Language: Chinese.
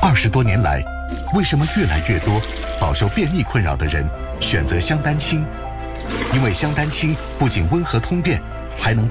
20多年来，为什么越来越多饱受便秘困扰的人选择香丹清？因为香丹清不仅温和通便，还能